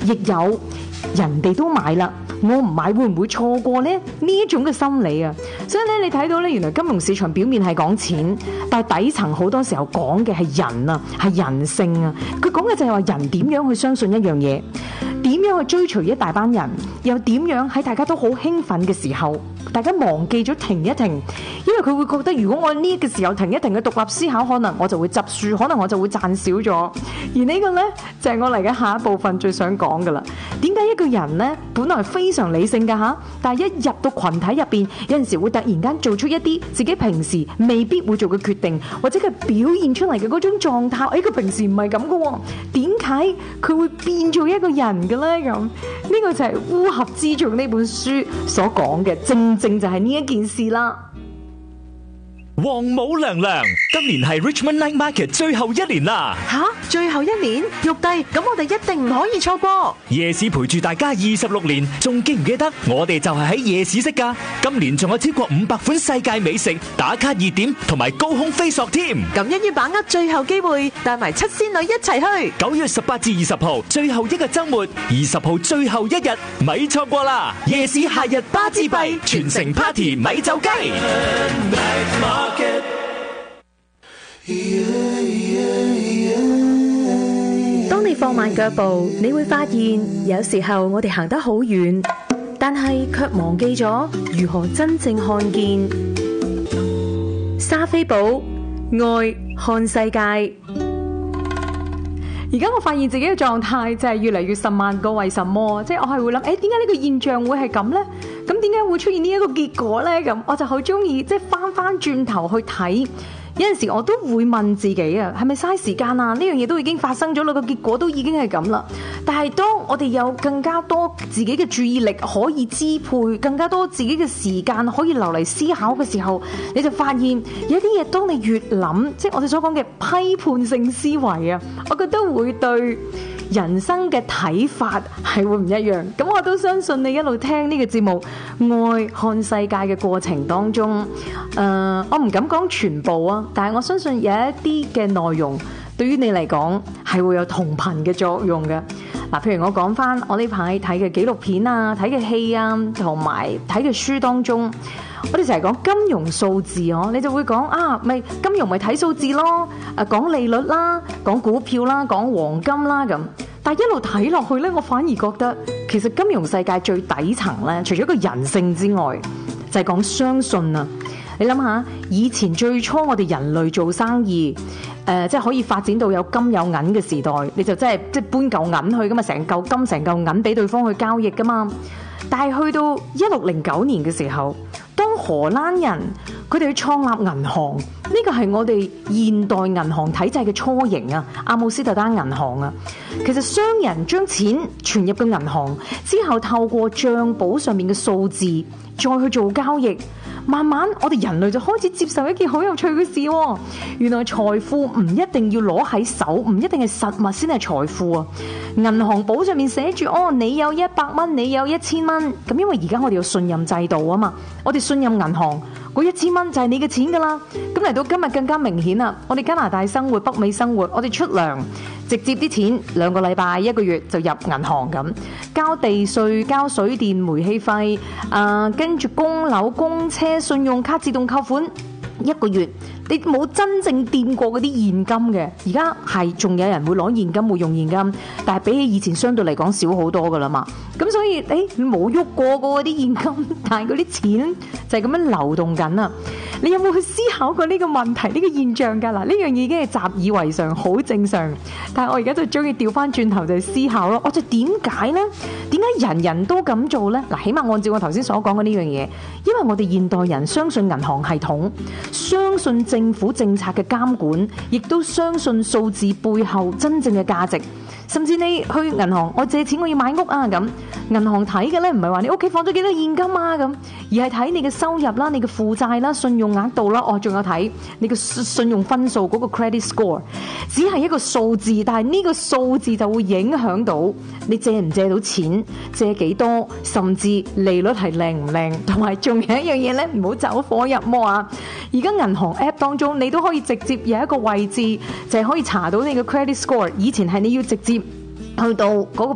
亦有人哋都買啦，我唔買會唔會錯過呢？呢一種嘅心理啊，所以咧你睇到咧，原來金融市場表面係講錢，但係底層好多時候講嘅係人啊，係人性啊。佢講嘅就係話人點樣去相信一樣嘢，點樣去追隨一大班人，又點樣喺大家都好興奮嘅時候，大家忘記咗停一停，因為佢會覺得如果我呢個時候停一停嘅獨立思考，可能我就會執輸，可能我就會賺少咗。而呢個呢，就係我嚟緊下一部分最想講噶啦。點解一個人呢，本來係非常理性噶吓，但係一入到群體入邊，有陣時會突然間做出一啲自己平時未必會做嘅決定，或者佢表現出嚟嘅嗰種狀態，佢平時唔係咁噶，點解佢會變做一個人嘅呢？咁呢個就係《烏合之眾》呢本書所講嘅，正就係呢一件事啦。 王母娘娘，今年係 Richmond Night Market 最後一年啦！ 吓，最後一年，玉帝，咁我哋一定唔可以錯過。 夜市陪住大家26年，仲記唔記得我哋就係喺夜市識噶？今年仲有超過500款世界美食、打卡熱點同埋高空飛索添。 咁一於把握最後機會，帶埋七仙女一齊去。 9月18至20號，最後一個週末，20號最後一日，咪錯過啦！夜市夏日巴之閉，全城 party 咪走雞。 當你放慢腳步，你會發現有時候我哋行得好遠，但係卻忘記咗如何真正看見。莎菲寶愛看世界。而家我發現自己嘅狀態就係越嚟越十萬個為什麼，即係我係會諗，點解呢個現象會係咁呢？咁點解會出現呢一個結果呢？咁我就好中意即係翻轉頭去睇。有陣時我都會問自己啊，係咪嘥時間啊？呢樣嘢都已經發生咗啦，個結果都已經係咁啦。但係當我哋有更加多自己嘅注意力可以支配，更加多自己嘅時間可以留嚟思考嘅時候，你就發現有啲嘢當你越諗，即係我哋所講嘅批判性思維啊，我覺得會對人生嘅睇法係會唔一樣。咁我都相信你一路聽呢個節目愛看世界嘅過程當中，我唔敢講全部啊，但係我相信有一啲嘅內容對於你嚟講係會有同頻嘅作用嘅。嗱，譬如我講翻我呢排睇嘅紀錄片啊、睇嘅戲啊，同埋睇嘅書當中，我哋成日講金融數字你就會講咪金融咪睇數字咯，講利率啦，講股票啦，講黃金啦咁。但係一路睇落去咧，我反而覺得其實金融世界最底層咧，除咗個人性之外，就係講相信啊。你諗下，以前最初我哋人類做生意，即係可以發展到有金有銀嘅時代，你就即係搬嚿銀去噶嘛，成嚿金成嚿銀俾對方去交易噶嘛。但係去到1609年嘅時候，當荷蘭人佢哋去創立銀行，呢個係我哋現代銀行體制嘅雛形啊，阿姆斯特丹銀行啊。其實商人將錢存入個銀行之後，透過賬簿上面嘅數字再去做交易。慢慢我哋人類就開始接受一件好有趣嘅事喎，原來財富唔一定要攞喺手，唔一定係實物先係財富啊。銀行簿上面寫住你有100蚊，你有1000蚊，咁因為而家我哋有信任制度啊嘛，我哋信任銀行，嗰1000蚊就係你嘅錢噶啦。咁嚟到今日更加明顯啦，我哋加拿大生活、北美生活，我哋出糧直接啲錢2個禮拜、1個月就入銀行咁，交地稅、交水電煤氣費，跟住供樓、供車、信用卡自動扣款，1個月你冇真正掂過嗰啲現金嘅。而家係仲有人會攞現金，會用現金，但係比起以前相對嚟講少好多噶啦嘛。咁所以你冇喐過嗰啲現金，但係嗰啲錢就係咁樣流動緊啊。你有冇去思考過呢個問題、呢個現象㗎？嗱，呢樣已經係習以為常，好正常。但係我而家就中意調翻轉頭就思考咯。我就點解呢？點解人人都咁做呢？嗱，起碼按照我頭先所講嘅呢樣嘢，因為我哋現代人相信銀行系統，相信政府政策嘅監管，亦都相信數字背後真正嘅價值。甚至你去銀行，我借錢我要買屋啊咁，銀行睇嘅咧唔係話你屋企放咗幾多現金啊咁，而係睇你嘅收入啦、你嘅負債啦、信用額度啦，仲有睇你嘅信用分數嗰個 credit score， 只係一個數字，但係呢個數字就會影響到你借唔借到錢，借幾多，甚至利率係靚唔靚，同埋仲有一樣嘢咧，唔好走火入魔啊！而家銀行 app 當中，你都可以直接有一個位置，就係可以查到你嘅 credit score。以前係你要直接去到嗰個